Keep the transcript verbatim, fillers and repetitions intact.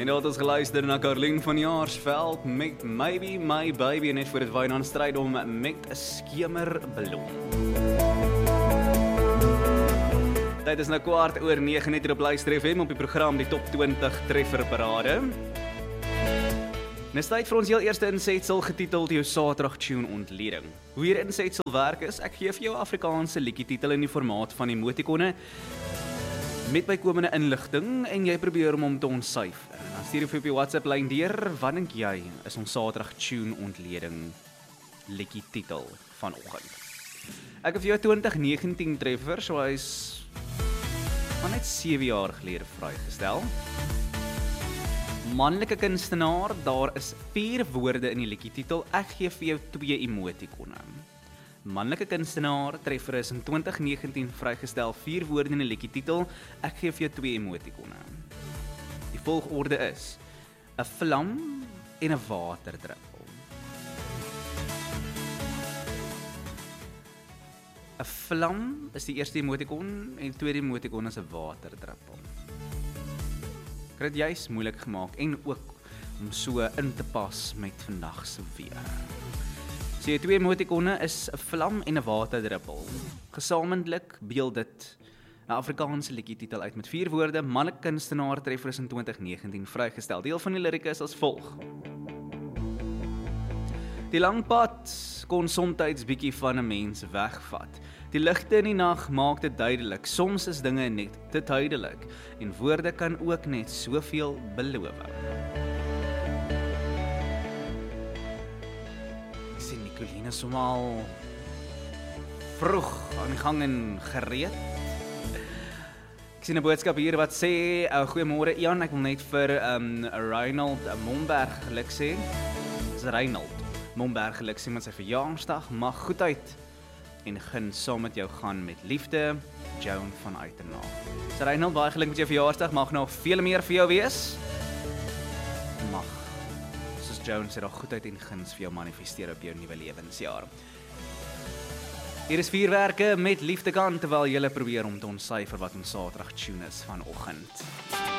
nou het ons geluister na Caroline van Jaarsveld met Maybe My Baby en net voor dit wyn aan stryd om met 'n skemerballon. Dit is nou kwart oor nege net hier op Luister F M op die program die Top twintig Trefferparade. Dis tyd vir ons heel eerste insetsel getiteld jou Saterdag Tune Ontleding. Hoe hierdie insetsel werk is, ek gee vir jou 'n Afrikaanse liedjie titel in die formaat van emotikone met bykomende inligting en jy probeer om hom te ontsyfer. En dan stuur jy vir op die WhatsApp lyn deur, wat dink jy is ons Saterdag Tune Ontleding liedjie titel vanoggend? Ek het vir jou twintig negentien treffer, so hy is maar net sewe jaar gelede vrygestel. Manlike kunstenaar, daar is vier woorde in die liedjie titel, ek gee vir jou twee emotikone. Manlike kunstenaar, treffer is in twintig negentien vrygestel, vier woorde in die liedjie titel, ek gee vir jou twee emotikone. Die volgorde is 'n vlam en 'n waterdruppel. 'n Vlam is die eerste emotikon en die tweede emotikon is 'n waterdruppel. Ek het dit juist moeilik gemaak en ook om so in te pas met vandag se weer. So die twee emotikone is 'n vlam en 'n waterdruppel. Gesamentlik beeld dit 'n Afrikaanse liedjie titel uit met vier woorde, manlike kunstenaar, treffer is in twintig negentien vrygestel. Deel van die lirieke is as volg. Die lang pad kon somtyds bietjie van 'n mens wegvat. Die ligte in die nag maak dit duidelik, soms is dinge net te tydelik en woorde kan ook net soveel beloof. Ek sien Nicoline somal vroeg aan die gang en gereed. Ek sien 'n boodskap hier wat sê, uh, goeiemôre Ian, ek wil net vir um, Reinald Momberg geluk sê. Dis Reinald Momberg geluk sê met sy verjaarsdag, mag goedheid en gun saam met jou gaan met liefde, Joan van Uiternaal. So Reinald, baie geluk met jou verjaarsdag, mag nog veel meer vir jou wees. Mag, soos Joan sê, daar goedheid en guns vir jou manifesteer op jou nuwe lewensjaar. Hier is vuurwerke met liefde kan, terwyl jy probeer om te ontsyfer wat ons Saterdag tune is vanoggend.